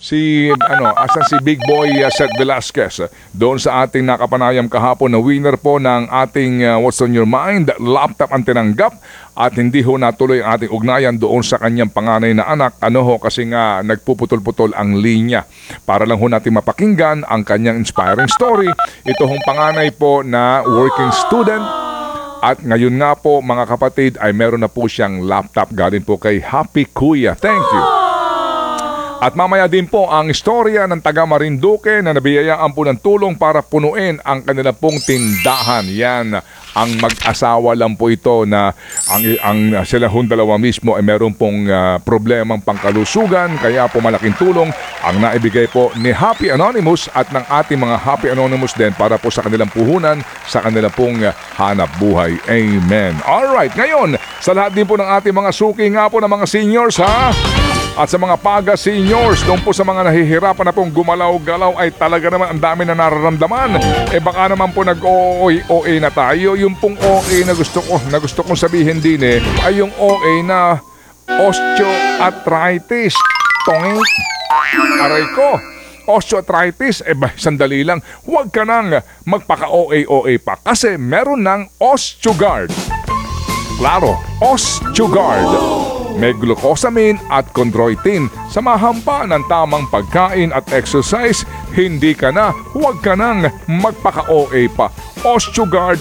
asan si Big Boy Seth Velasquez doon sa ating nakapanayam kahapon na winner po ng ating What's on Your Mind laptop ang tinanggap at hindi ho natuloy ang ating ugnayan doon sa kanyang panganay na anak kasi nga nagpuputol-putol ang linya. Para lang ho natin mapakinggan ang kanyang inspiring story. Ito hong panganay po na working student at ngayon nga po mga kapatid ay meron na po siyang laptop galing po kay Happy Kuya. Thank you. At mamaya din po ang istorya ng taga Marinduque na nabiyayaan po ng tulong para punuin ang kanilang pong tindahan. Yan, ang mag-asawa lang po ito na ang sila hong dalawa mismo ay meron pong problemang pangkalusugan. Kaya po malaking tulong ang naibigay po ni Happy Anonymous at ng ating mga Happy Anonymous din para po sa kanilang puhunan, sa kanilang pong hanap buhay. Amen. Alright, ngayon, sa lahat din po ng ating mga suki nga po ng mga seniors at sa mga paga seniors, doon po sa mga nahihirapan na pong gumalaw-galaw ay talaga naman ang dami na nararamdaman. Baka naman po nag-OA na tayo. Yung pong OA na gusto kong sabihin din ay yung OA na osteoarthritis. Tongit. Aray ko. Osteoarthritis, sandali lang. Huwag ka nang magpaka-OA pa kasi meron ng Osteogard. Klaro, Osteogard. May glucosamine at chondroitin. Samahan pa ng tamang pagkain at exercise, huwag ka nang magpaka-OA pa. Osteogard.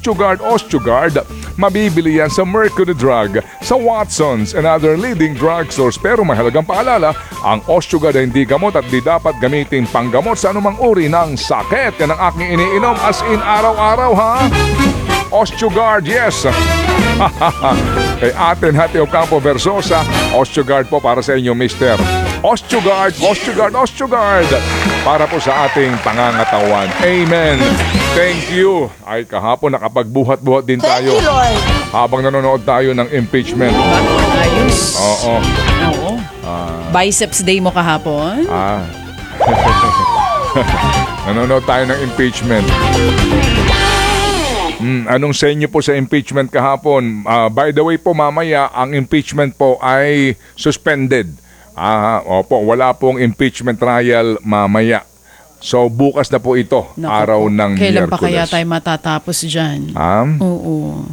Mabibili yan sa Mercury Drug, sa Watsons and other leading drugstores. Pero mahalagang paalala, ang Osteogard ay hindi gamot at di dapat gamitin panggamot sa anumang uri ng sakit. Yan ang aking iniinom as in araw-araw Osteogard, yes. Kay Aten Hati Ocampo Versosa, Osteogard po para sa inyo, Mr. Osteogard. Para po sa ating pangangatawan. Amen. Thank you. Ay, kahapon nakapagbuhat-buhat din tayo. Thank you, Lord. Habang nanonood tayo ng impeachment. Ayos. Oo. Biceps day mo kahapon? Nanonood tayo ng impeachment. Anong sa inyo po sa impeachment kahapon? By the way po, mamaya ang impeachment po ay suspended. Opo, wala pong impeachment trial mamaya. So bukas na po ito, araw ng Kailan Miyerkules. pa kaya tayo matatapos dyan? Oo.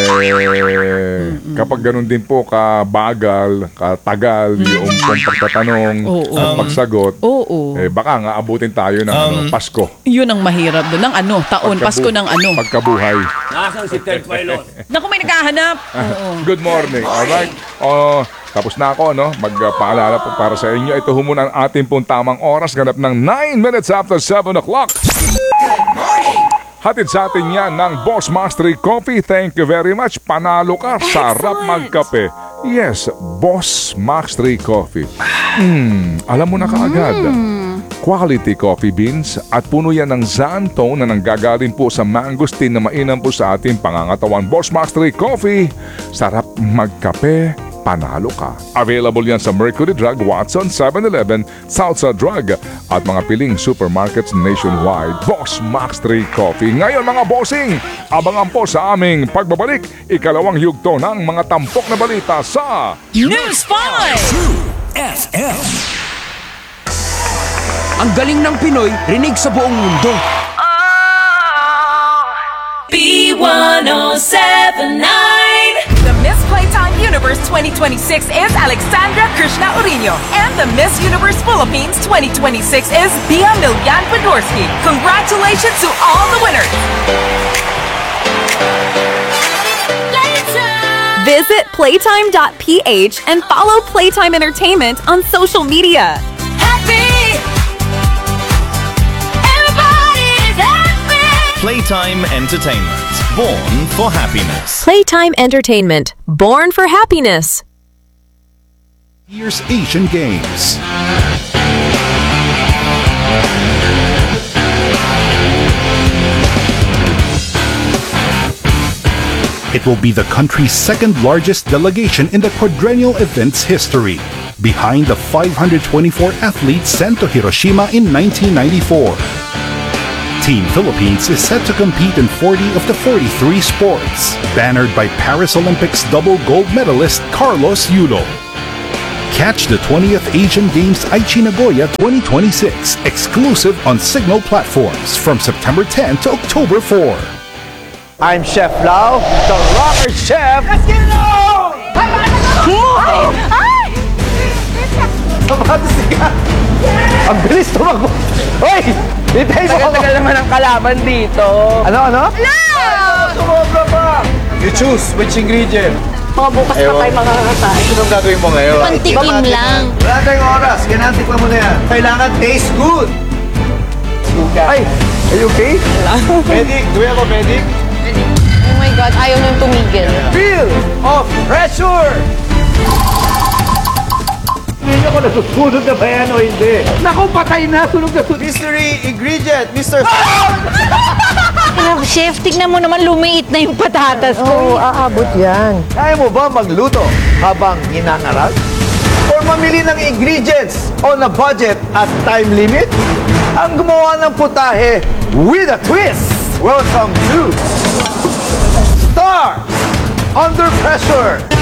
Kapag ganun din po kabagal, katagal, yung pagtatanong at pagsagot, baka nga abutin tayo ng Pasko. Yun ang mahirap doon. Ng taon, Pasko ng Pagkabuhay. Nasaan si Ted Filon? Naku, may naghahanap. Good morning. Alright. Tapos na ako, magpaalala po para sa inyo. Ito muna ang ating pong tamang oras. Ganap ng 9 minutes after 7 o'clock. Hatid sa atin yan ng Boss Mastery Coffee. Thank you very much. Panalo ka. Sarap magkape. Yes, Boss Mastery Coffee. Alam mo na kaagad. Quality coffee beans at puno yan ng xanthan na nanggagaling po sa mangosteen na mainam po sa ating pangangatawan. Boss Mastery Coffee. Sarap magkape. Panalo ka. Available yan sa Mercury Drug, Watson, 7-Eleven, Southside Drug at mga piling supermarkets nationwide. Boss Max 3 Coffee. Ngayon mga bossing, abangan po sa aming pagbabalik, ikalawang yugto ng mga tampok na balita sa News 5! FM. Ang galing ng Pinoy, rinig sa buong mundo. B1079. The Miss Playtime Universe 2026 is Alexandra Krishna Urino, and the Miss Universe Philippines 2026 is Bia Milyan Podorski. Congratulations to all the winners! Visit playtime.ph and follow Playtime Entertainment on social media. Happy! Everybody is happy! Playtime Entertainment. Born for happiness. Playtime Entertainment. Born for happiness. Here's Asian Games. It will be the country's second largest delegation in the quadrennial event's history, behind the 524 athletes sent to Hiroshima in 1994. Team Philippines is set to compete in 40 of the 43 sports, bannered by Paris Olympics double gold medalist Carlos Yulo. Catch the 20th Asian Games Aichi Nagoya 2026, exclusive on Signal platforms from September 10 to October 4. I'm Chef Lau, the rocker chef. Let's get it on! Ang bilis tumakbo. Hoy! Hitay mo ako. Tagal naman ang kalaban dito. Ano? Sumobra pa. You choose which ingredient. Mga bukas pa tayo makakakain. Anong gagawin mo ngayon? Pantikim lang. Wala tayong oras. Kinantikman mo na yan. Kailangan taste good. Ay, are you okay? Medic, do we have a medic? Oh my God, ayaw nang tumigil. Feel of pressure! Hindi ako nasusunod na ba yan o hindi? Naku, patay na. Sunog na sunog. Mystery ingredient, Mr. Chef, tignan mo naman lumiit na yung patatas ko. aabot yan. Kaya mo ba magluto habang inangarag? Or mamili ng ingredients on a budget at time limit? Ang gumawa ng putahe with a twist. Welcome to Star Under Pressure.